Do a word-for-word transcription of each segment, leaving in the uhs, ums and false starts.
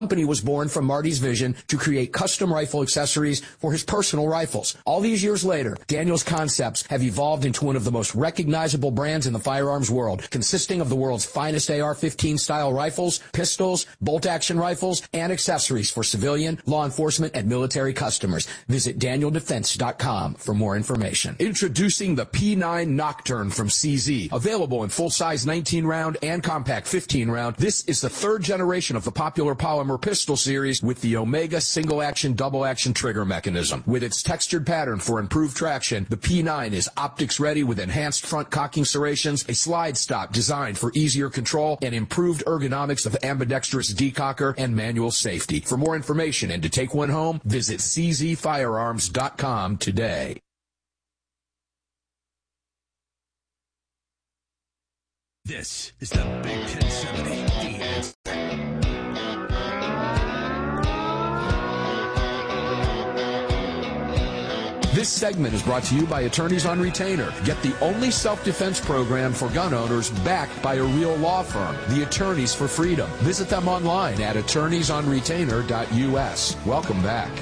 company was born from Marty's vision to create custom rifle accessories for his personal rifles. All these years later, Daniel's concepts have evolved into one of the most recognizable brands in the firearms world, consisting of the world's finest A R fifteen style rifles, pistols, bolt-action rifles, and accessories for civilian, law enforcement, and military customers. Visit daniel defense dot com for more information. Introducing the P nine Nocturne from C Z. Available in full-size nineteen round and compact fifteen round, this is the third generation of the popular polymer pistol series with the Omega single-action, double-action trigger mechanism. With its textured pattern for improved traction, the P nine is optics-ready with enhanced front cocking serrations, a slide stop designed for easier control, and improved ergonomics of ambidextrous decocker and manual safety. For more information and to take one home, visit c z firearms dot com today. This is the Big ten seventy, The Answer. This segment is brought to you by Attorneys on Retainer. Get the only self-defense program for gun owners backed by a real law firm, the Attorneys for Freedom. Visit them online at attorneys on retainer dot u s. Welcome back.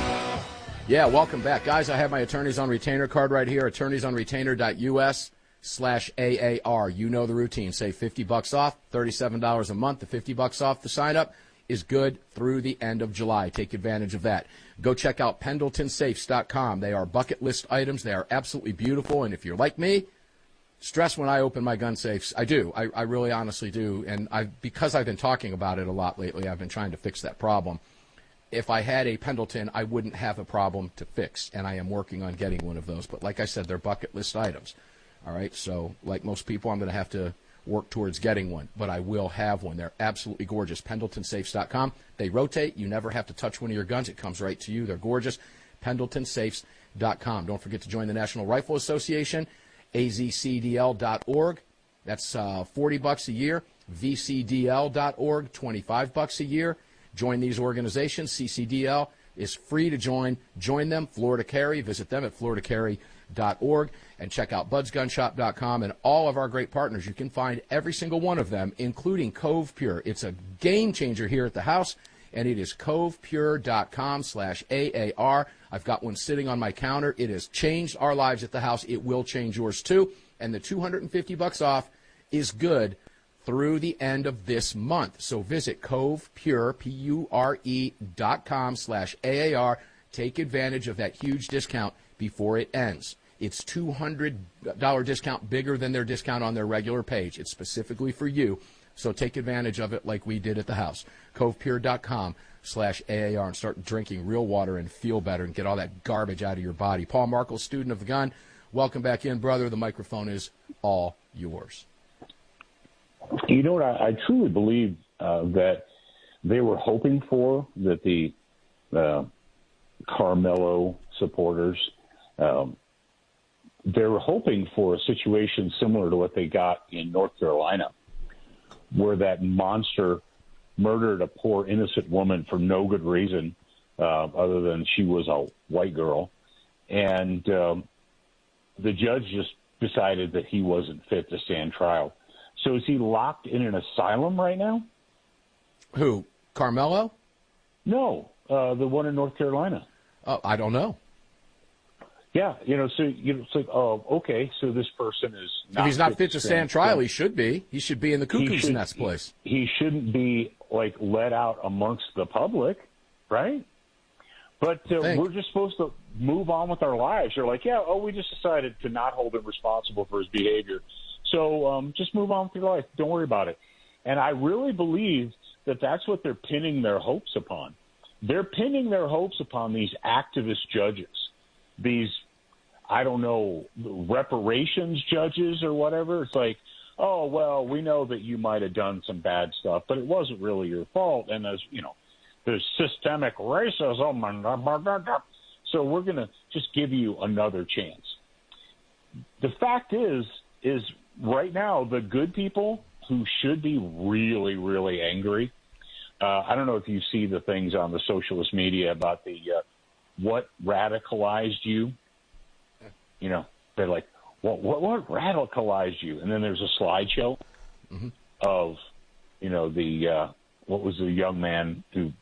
Yeah, welcome back. Guys, I have my Attorneys on Retainer card right here, attorneys on retainer dot u s slash A A R. You know the routine. Save fifty bucks off, thirty-seven dollars a month. The fifty bucks off the sign-up is good through the end of July. Take advantage of that. Go check out pendleton safes dot com. They are bucket list items. They are absolutely beautiful. And if you're like me, stress when I open my gun safes. I do. I, I really honestly do. And I, because I've been talking about it a lot lately, I've been trying to fix that problem. If I had a Pendleton, I wouldn't have a problem to fix. And I am working on getting one of those. But like I said, they're bucket list items. All right. So like most people, I'm going to have to work towards getting one, but I will have one. They're absolutely gorgeous. pendleton safes dot com. They rotate. You never have to touch one of your guns. It comes right to you. They're gorgeous. pendleton safes dot com. Don't forget to join the National Rifle Association, a z c d l dot org. That's uh, forty bucks a year. v c d l dot org, twenty-five bucks a year. Join these organizations. C C D L is free to join. Join them. Florida Carry. Visit them at florida carry dot org. And check out buds gun shop dot com and all of our great partners. You can find every single one of them, including Cove Pure. It's a game changer here at the house, and it is cove pure dot com slash A A R. I've got one sitting on my counter. It has changed our lives at the house. It will change yours too. And the two hundred fifty bucks off is good through the end of this month. So visit Cove Pure, P U R E dot com slash A A R. Take advantage of that huge discount before it ends. It's two hundred dollars discount, bigger than their discount on their regular page. It's specifically for you, so take advantage of it like we did at the house. cove pure dot com slash A A R and start drinking real water and feel better and get all that garbage out of your body. Paul Markel, student of the gun, welcome back in, brother. The microphone is all yours. You know what? I, I truly believe uh, that they were hoping for, that the uh, Carmelo supporters um, they were hoping for a situation similar to what they got in North Carolina, where that monster murdered a poor innocent woman for no good reason uh, other than she was a white girl. And um, the judge just decided that he wasn't fit to stand trial. So is he locked in an asylum right now? Who, Carmelo? No, uh, the one in North Carolina. Oh, I don't know. Yeah, you know, so you know, it's like, oh, okay, so this person is not if he's not fit, fit to stand trial, he should be. He should be in the cuckoo's should, nest place. He, he shouldn't be, like, let out amongst the public, right? But uh, we're just supposed to move on with our lives. They're like, yeah, oh, we just decided to not hold him responsible for his behavior. So um, just move on with your life. Don't worry about it. And I really believe that that's what they're pinning their hopes upon. They're pinning their hopes upon these activist judges, these, I don't know, reparations judges or whatever. It's like, oh, well, we know that you might have done some bad stuff, but it wasn't really your fault. And as you know, there's systemic racism, and blah, blah, blah, blah. So we're going to just give you another chance. The fact is, is right now the good people who should be really, really angry. Uh, I don't know if you see the things on the socialist media about the uh, what radicalized you. You know, they're like, what, what, what radicalized you? And then there's a slideshow mm-hmm. of, you know, the uh, what was a young man who